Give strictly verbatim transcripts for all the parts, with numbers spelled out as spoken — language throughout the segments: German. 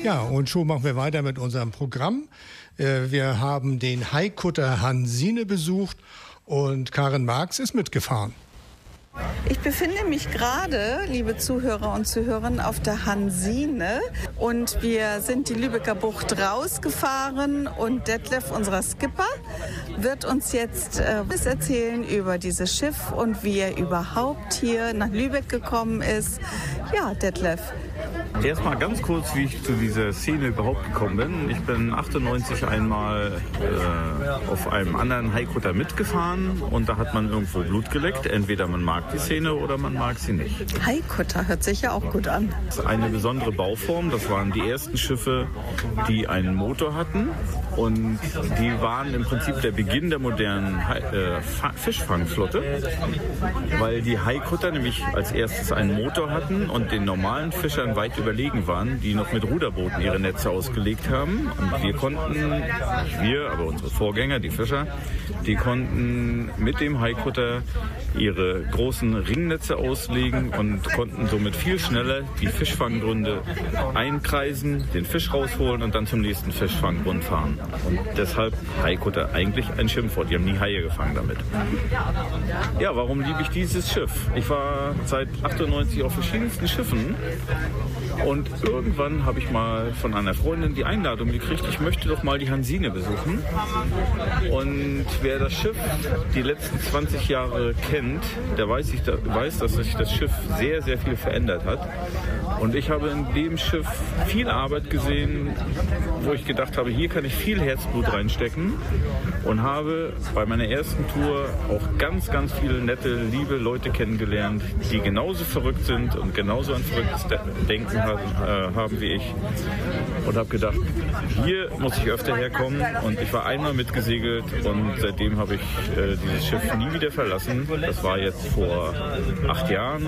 Ja, und schon machen wir weiter mit unserem Programm. Wir haben den Haikutter Hansine besucht und Karin Marx ist mitgefahren. Ich befinde mich gerade, liebe Zuhörer und Zuhörerinnen, auf der Hansine und wir sind die Lübecker Bucht rausgefahren und Detlef, unser Skipper, wird uns jetzt äh, was erzählen über dieses Schiff und wie er überhaupt hier nach Lübeck gekommen ist. Ja, Detlef. Erstmal ganz kurz, wie ich zu dieser Szene überhaupt gekommen bin. Ich bin achtundneunzig einmal äh, auf einem anderen Haikutter mitgefahren und da hat man irgendwo Blut geleckt. Entweder man mag die Szene oder man mag sie nicht. Haikutter hört sich ja auch gut an. Das ist eine besondere Bauform. Das waren die ersten Schiffe, die einen Motor hatten und die waren im Prinzip der Beginn der modernen äh, Fischfangflotte, weil die Haikutter nämlich als erstes einen Motor hatten und den normalen Fischern weit überlegen waren, die noch mit Ruderbooten ihre Netze ausgelegt haben. Und wir konnten, nicht wir, aber unsere Vorgänger, die Fischer, die konnten mit dem Haikutter ihre großen Ringnetze auslegen und konnten somit viel schneller die Fischfanggründe einkreisen, den Fisch rausholen und dann zum nächsten Fischfanggrund fahren. Und deshalb Haikutter, eigentlich ein Schimpfwort. Die haben nie Haie gefangen damit. Ja, warum liebe ich dieses Schiff? Ich war seit achtundneunzig auf verschiedensten Schiffen und irgendwann habe ich mal von einer Freundin die Einladung gekriegt, ich möchte doch mal die Hansine besuchen. Und wer das Schiff die letzten zwanzig Jahre kennt, der weiß, ich, der weiß, dass sich das Schiff sehr, sehr viel verändert hat. Und ich habe in dem Schiff viel Arbeit gesehen, wo ich gedacht habe, hier kann ich viel Herzblut reinstecken. Und habe bei meiner ersten Tour auch ganz, ganz viele nette, liebe Leute kennengelernt, die genauso verrückt sind und genauso ein verrücktes Denken haben, äh, haben wie ich. Und habe gedacht, hier muss ich öfter herkommen. Und ich war einmal mitgesegelt und seitdem habe ich äh, dieses Schiff nie wieder verlassen. Das war jetzt vor acht Jahren.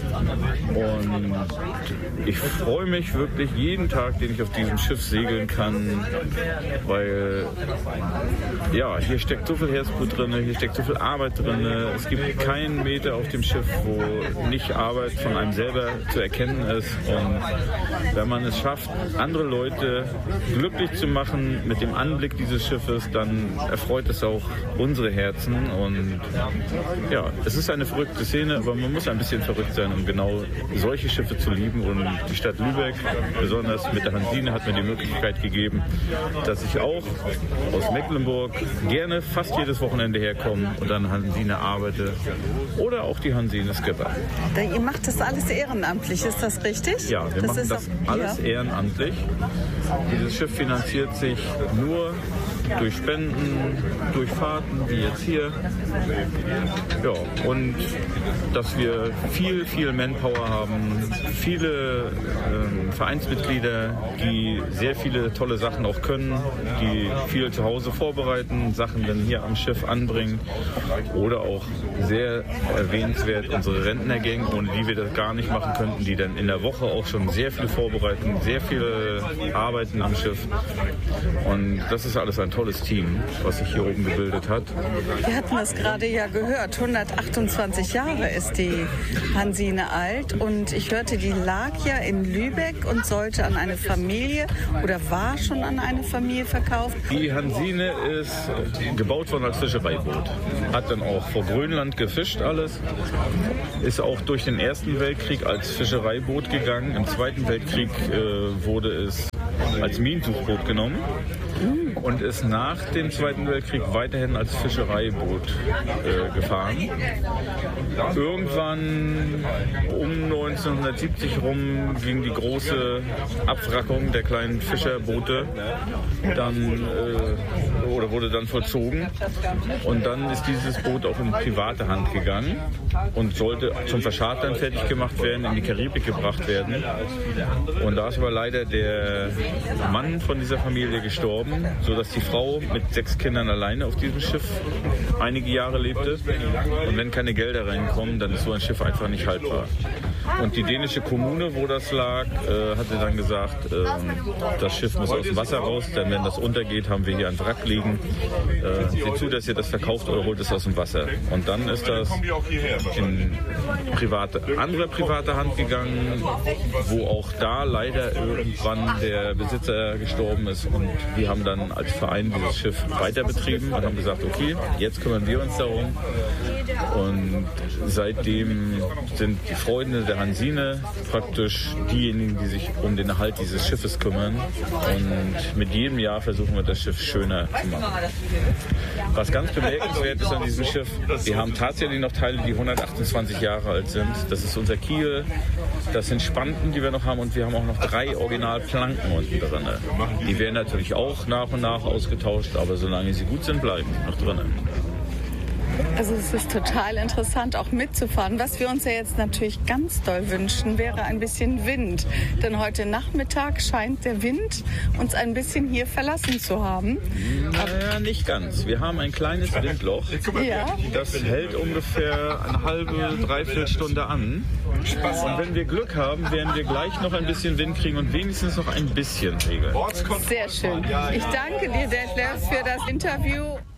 Und ich freue mich wirklich jeden Tag, den ich auf diesem Schiff segeln kann, weil ja, hier steckt so viel Herzblut drin, hier steckt so viel Arbeit drin. Es gibt keinen Meter auf dem Schiff, wo nicht Arbeit von einem selber zu erkennen ist. Und wenn man es schafft, andere Leute glücklich zu machen mit dem Anblick dieses Schiffes, dann erfreut es auch unsere Herzen. Und ja, es ist eine verrückte Szene, aber man muss ein bisschen verrückt sein, um genau solche Schiffe zu lieben. Und die Stadt Lübeck, besonders mit der Hansine, hat mir die Möglichkeit gegeben, dass ich auch aus Mecklenburg gerne fast jedes Wochenende herkomme und an Hansine arbeite oder auch die Hansine Skipper. Ihr macht das alles ehrenamtlich, ist das richtig? Ja, wir das machen das auch, alles ja. ehrenamtlich. Dieses Schiff finanziert sich nur durch Spenden, durch Fahrten, wie jetzt hier. Ja, und dass wir viel, viel Manpower haben, viele ähm, Vereinsmitglieder, die sehr viele tolle Sachen auch können, die viel zu Hause vorbereiten, Sachen dann hier am Schiff anbringen oder auch sehr erwähnenswert unsere Rentnergang, ohne die wir das gar nicht machen könnten, die dann in der Woche auch schon sehr viel vorbereiten, sehr viele arbeiten am Schiff. Und das ist alles ein tolles Team, was sich hier oben gebildet hat. Wir hatten das gerade ja gehört, hundertachtundzwanzig Jahre ist die Hansine alt und ich hörte, die lag ja in Lübeck und sollte an eine Familie oder war schon an eine Familie verkauft. Die Hansine ist gebaut worden als Fischereiboot, hat dann auch vor Grönland gefischt alles, ist auch durch den Ersten Weltkrieg als Fischereiboot gegangen, im Zweiten Weltkrieg äh, wurde es als Minensuchboot genommen und ist nach dem Zweiten Weltkrieg weiterhin als Fischereiboot äh, gefahren. Irgendwann um neunzehnhundertsiebzig rum ging die große Abwrackung der kleinen Fischerboote dann, äh, oder wurde dann vollzogen und dann ist dieses Boot auch in private Hand gegangen und sollte zum Verschartern fertig gemacht werden, in die Karibik gebracht werden. Und da ist aber leider der Mann von dieser Familie gestorben, sodass die Frau mit sechs Kindern alleine auf diesem Schiff einige Jahre lebte. Und wenn keine Gelder reinkommen, dann ist so ein Schiff einfach nicht haltbar. Und die dänische Kommune, wo das lag, äh, hatte dann gesagt, äh, das Schiff muss aus dem Wasser raus, denn wenn das untergeht, haben wir hier einen Wrack liegen. Äh, seht zu, dass ihr das verkauft oder holt es aus dem Wasser. Und dann ist das in private, andere private Hand gegangen, wo auch da leider irgendwann der Besitzer gestorben ist. Und wir haben dann als Verein dieses Schiff weiter betrieben und haben gesagt, okay, jetzt kümmern wir uns darum. Und seitdem sind die Freunde der Hansine praktisch diejenigen, die sich um den Erhalt dieses Schiffes kümmern. Und mit jedem Jahr versuchen wir, das Schiff schöner zu machen. Was ganz bemerkenswert ist an diesem Schiff, wir haben tatsächlich noch Teile, die hundertachtundzwanzig Jahre alt sind. Das ist unser Kiel, das sind Spanten, die wir noch haben, und wir haben auch noch drei Originalplanken unten drin. Die werden natürlich auch nach und nach ausgetauscht, aber solange sie gut sind, bleiben die noch drin. Also es ist total interessant, auch mitzufahren. Was wir uns ja jetzt natürlich ganz doll wünschen, wäre ein bisschen Wind. Denn heute Nachmittag scheint der Wind uns ein bisschen hier verlassen zu haben. Naja, nicht ganz. Wir haben ein kleines Windloch. Ja. Das hält ungefähr eine halbe, dreiviertel Stunde an. Und wenn wir Glück haben, werden wir gleich noch ein bisschen Wind kriegen und wenigstens noch ein bisschen Segel. Sehr schön. Ich danke dir, Detlef, für das Interview.